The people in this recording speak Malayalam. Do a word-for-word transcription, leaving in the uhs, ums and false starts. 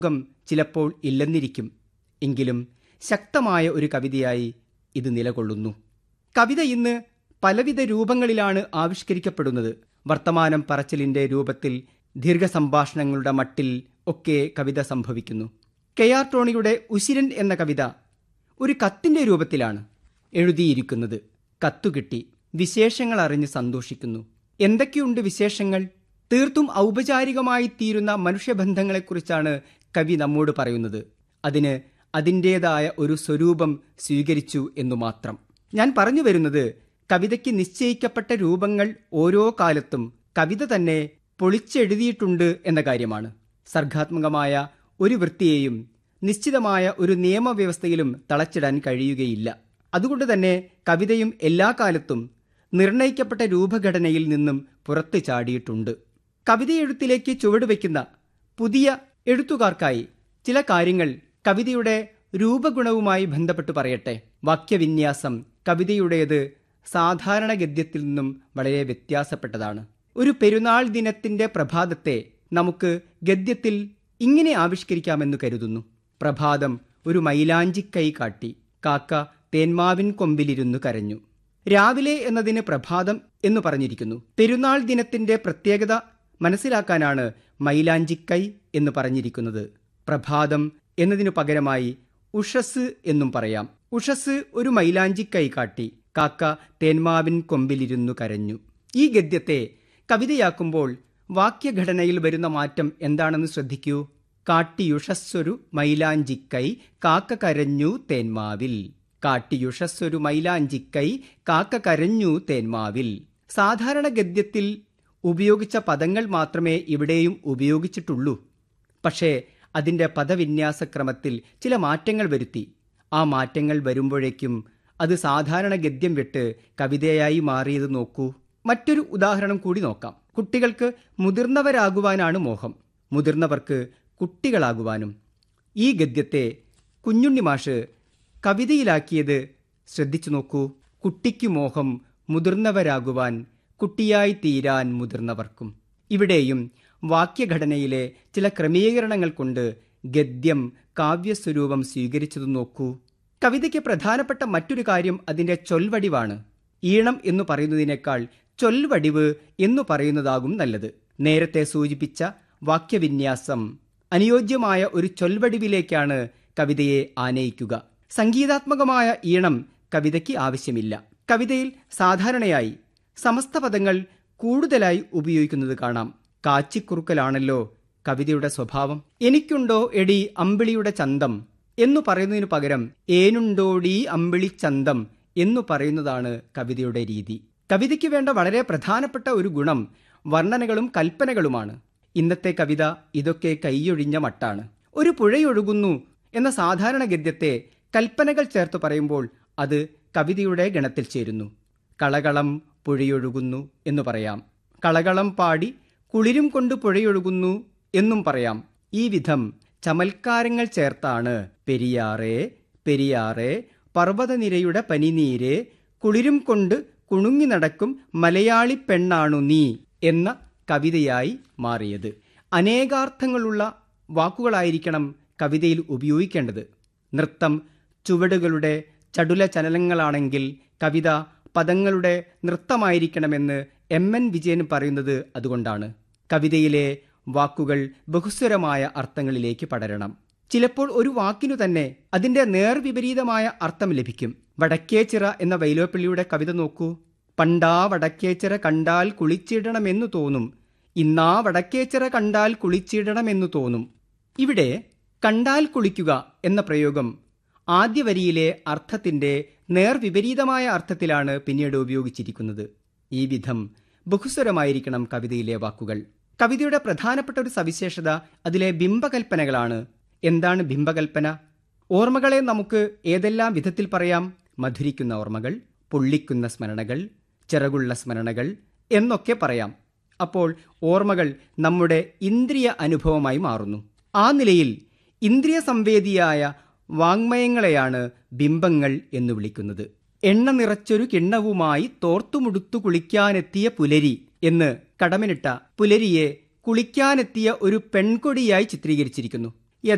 കം ചിലപ്പോൾ ഇല്ലെന്നിരിക്കും. എങ്കിലും ശക്തമായ ഒരു കവിതയായി ഇത് നിലകൊള്ളുന്നു. കവിത ഇന്ന് പലവിധ രൂപങ്ങളിലാണ് ആവിഷ്കരിക്കപ്പെടുന്നത്. വർത്തമാനം പറച്ചിലിൻ്റെ രൂപത്തിൽ, ദീർഘസംഭാഷണങ്ങളുടെ മട്ടിൽ ഒക്കെ കവിത സംഭവിക്കുന്നു. കെ ആർ ടോണിയുടെ ഉശിരൻ എന്ന കവിത ഒരു കത്തിൻ്റെ രൂപത്തിലാണ് എഴുതിയിരിക്കുന്നത്. കത്തുകിട്ടി, വിശേഷങ്ങൾ അറിഞ്ഞ് സന്തോഷിക്കുന്നു. എന്തൊക്കെയുണ്ട് വിശേഷങ്ങൾ? തീർത്തും ഔപചാരികമായി തീരുന്ന മനുഷ്യബന്ധങ്ങളെക്കുറിച്ചാണ് കവി നമ്മോട് പറയുന്നത്. അതിന് അതിൻ്റേതായ ഒരു സ്വരൂപം സ്വീകരിച്ചു എന്നു മാത്രം. ഞാൻ പറഞ്ഞു വരുന്നത്, കവിതയ്ക്ക് നിശ്ചയിക്കപ്പെട്ട രൂപങ്ങൾ ഓരോ കാലത്തും കവിത തന്നെ പൊളിച്ചെഴുതിയിട്ടുണ്ട് എന്ന കാര്യമാണ്. സർഗാത്മകമായ ഒരു വൃത്തിയെയും നിശ്ചിതമായ ഒരു നിയമവ്യവസ്ഥയിലും തളച്ചിടാൻ കഴിയുകയില്ല. അതുകൊണ്ട് തന്നെ കവിതയും എല്ലാ കാലത്തും നിർണയിക്കപ്പെട്ട രൂപഘടനയിൽ നിന്നും പുറത്തു ചാടിയിട്ടുണ്ട്. കവിതയെഴുത്തിലേക്ക് ചുവടുവെക്കുന്ന പുതിയ എഴുത്തുകാർക്കായി ചില കാര്യങ്ങൾ കവിതയുടെ രൂപഗുണവുമായി ബന്ധപ്പെട്ട് പറയട്ടെ. വാക്യവിന്യാസം കവിതയുടേത് സാധാരണ ഗദ്യത്തിൽ നിന്നും വളരെ വ്യത്യാസപ്പെട്ടതാണ്. ഒരു പെരുന്നാൾ ദിനത്തിന്റെ പ്രഭാതത്തെ നമുക്ക് ഗദ്യത്തിൽ ഇങ്ങനെ ആവിഷ്കരിക്കാമെന്ന് കരുതുന്നു. പ്രഭാതം ഒരു മൈലാഞ്ചിക്കൈ കാട്ടി, കാക്ക തേന്മാവിൻ കൊമ്പിലിരുന്നു കരഞ്ഞു. രാവിലെ എന്നതിന് പ്രഭാതം എന്ന് പറഞ്ഞിരിക്കുന്നു. പെരുന്നാൾ ദിനത്തിന്റെ പ്രത്യേകത മനസ്സിലാക്കാനാണ് മൈലാഞ്ചിക്കൈ എന്ന് പറഞ്ഞിരിക്കുന്നത്. പ്രഭാതം എന്നതിനു പകരമായി ഉഷസ് എന്നും പറയാം. ഉഷസ് ഒരു മൈലാഞ്ചിക്കൈ കാട്ടി, കാക്ക തേന്മാവിൻ കൊമ്പിലിരുന്നു കരഞ്ഞു. ഈ ഗദ്യത്തെ കവിതയാക്കുമ്പോൾ വാക്യഘടനയിൽ വരുന്ന മാറ്റം എന്താണെന്ന് ശ്രദ്ധിക്കൂ. കാട്ടിയുഷസ്സൊരു മൈലാഞ്ചിക്കൈ കാക്ക കരഞ്ഞു തേന്മാവിൽ. കാട്ടിയുഷസ്സൊരു മൈലാഞ്ചിക്കൈ കാക്ക കരഞ്ഞു തേന്മാവിൽ. സാധാരണ ഗദ്യത്തിൽ ഉപയോഗിച്ച പദങ്ങൾ മാത്രമേ ഇവിടെയും ഉപയോഗിച്ചിട്ടുള്ളൂ. പക്ഷേ അതിൻ്റെ പദവിന്യാസക്രമത്തിൽ ചില മാറ്റങ്ങൾ വരുത്തി. ആ മാറ്റങ്ങൾ വരുമ്പോഴേക്കും അത് സാധാരണ ഗദ്യം വിട്ട് കവിതയായി മാറിയത് നോക്കൂ. മറ്റൊരു ഉദാഹരണം കൂടി നോക്കാം. കുട്ടികൾക്ക് മുതിർന്നവരാകുവാനാണ് മോഹം, മുതിർന്നവർക്ക് കുട്ടികളാകുവാനും. ഈ ഗദ്യത്തെ കുഞ്ഞുണ്ണി മാഷ് കവിതയിലാക്കിയത് ശ്രദ്ധിച്ചു നോക്കൂ. കുട്ടിക്കു മോഹം മുതിർന്നവരാകുവാൻ, കുട്ടിയായി തീരാൻ മുതിർന്നവർക്കും. ഇവിടെയും വാക്യഘടനയിലെ ചില ക്രമീകരണങ്ങൾ കൊണ്ട് ഗദ്യം കാവ്യസ്വരൂപം സ്വീകരിച്ചതു നോക്കൂ. കവിതയ്ക്ക് പ്രധാനപ്പെട്ട മറ്റൊരു കാര്യം അതിൻ്റെ ചൊൽവടിവാണ്. ഈണം എന്നു പറയുന്നതിനേക്കാൾ ചൊൽവടിവ് എന്നു പറയുന്നതാകും നല്ലത്. നേരത്തെ സൂചിപ്പിച്ച വാക്യവിന്യാസം അനുയോജ്യമായ ഒരു ചൊൽവടിവിലേക്കാണ് കവിതയെ ആനയിക്കുക. സംഗീതാത്മകമായ ഈണം കവിതയ്ക്ക് ആവശ്യമില്ല. കവിതയിൽ സാധാരണയായി സമസ്ത പദങ്ങൾ കൂടുതലായി ഉപയോഗിക്കുന്നത് കാണാം. കാച്ചിക്കുറുക്കലാണല്ലോ കവിതയുടെ സ്വഭാവം. എനിക്കുണ്ടോ എടി അമ്പിളിയുടെ ചന്തം എന്നു പറയുന്നതിനു പകരം ഏനുണ്ടോടീ അമ്പിളി ചന്തം എന്നു പറയുന്നതാണ് കവിതയുടെ രീതി. കവിതയ്ക്ക് വേണ്ട വളരെ പ്രധാനപ്പെട്ട ഒരു ഗുണം വർണ്ണനകളും കൽപ്പനകളുമാണ്. ഇന്നത്തെ കവിത ഇതൊക്കെ കൈയൊഴിഞ്ഞ മട്ടാണ്. ഒരു പുഴയൊഴുകുന്നു എന്ന സാധാരണ ഗദ്യത്തെ കൽപ്പനകൾ ചേർത്ത് പറയുമ്പോൾ അത് കവിതയുടെ ഗണത്തിൽ ചേരുന്നു. കളകളം പുഴയൊഴുകുന്നു എന്നു പറയാം. കളകളം പാടി കുളിരും കൊണ്ട് പുഴയൊഴുകുന്നു എന്നും പറയാം. ഈ വിധം ചമൽക്കാരങ്ങൾ ചേർത്താണ് പെരിയാറേ പെരിയാറേ പർവ്വതനിരയുടെ പനിനീരെ കുളിരും കൊണ്ട് കുണുങ്ങി നടക്കും മലയാളി പെണ്ണാണു നീ എന്ന കവിതയായി മാറിയത്. അനേകാർത്ഥങ്ങളുള്ള വാക്കുകളായിരിക്കണം കവിതയിൽ ഉപയോഗിക്കേണ്ടത്. നൃത്തം ചുവടുകളുടെ ചടുല ചലനങ്ങളാണെങ്കിൽ കവിത പദങ്ങളുടെ നൃത്തമായിരിക്കണമെന്ന് എം എൻ വിജയൻ പറയുന്നത് അതുകൊണ്ടാണ്. കവിതയിലെ വാക്കുകൾ ബഹുസ്വരമായ അർത്ഥങ്ങളിലേക്ക് പടരണം. ചിലപ്പോൾ ഒരു വാക്കിനു തന്നെ അതിൻ്റെ നേർവിപരീതമായ അർത്ഥം ലഭിക്കും. വടക്കേച്ചിറ എന്ന വൈലോപ്പിള്ളിയുടെ കവിത നോക്കൂ. പണ്ടാ വടക്കേച്ചിറ കണ്ടാൽ കുളിച്ചിടണമെന്നു തോന്നും, ഇന്നാ വടക്കേച്ചിറ കണ്ടാൽ കുളിച്ചിടണമെന്നു തോന്നും. ഇവിടെ കണ്ടാൽ കുളിക്കുക എന്ന പ്രയോഗം ആദ്യ വരിയിലെ അർത്ഥത്തിൻ്റെ നേർവിപരീതമായ അർത്ഥത്തിലാണ് പിന്നീട് ഉപയോഗിച്ചിരിക്കുന്നത്. ഈ വിധം ബഹുസ്വരമായിരിക്കണം കവിതയിലെ വാക്കുകൾ. കവിതയുടെ പ്രധാനപ്പെട്ട ഒരു സവിശേഷത അതിലെ ബിംബകൽപ്പനകളാണ്. എന്താണ് ബിംബകൽപ്പന? ഓർമ്മകളെ നമുക്ക് ഏതെല്ലാം വിധത്തിൽ പറയാം? മധുരിക്കുന്ന ഓർമ്മകൾ, പൊള്ളിക്കുന്ന സ്മരണകൾ, ചിറകുള്ള സ്മരണകൾ എന്നൊക്കെ പറയാം. അപ്പോൾ ഓർമ്മകൾ നമ്മുടെ ഇന്ദ്രിയ അനുഭവമായി മാറുന്നു. ആ നിലയിൽ ഇന്ദ്രിയ സംവേദിയായ വാങ്മയങ്ങളെയാണ് ബിംബങ്ങൾ എന്ന് വിളിക്കുന്നത്. എണ്ണ നിറച്ചൊരു കിണ്ണവുമായി തോർത്തുമുടുത്തു കുളിക്കാനെത്തിയ പുലരി എന്ന് കടമിനിട്ട പുലരിയെ കുളിക്കാനെത്തിയ ഒരു പെൺകൊടിയായി ചിത്രീകരിച്ചിരിക്കുന്നു.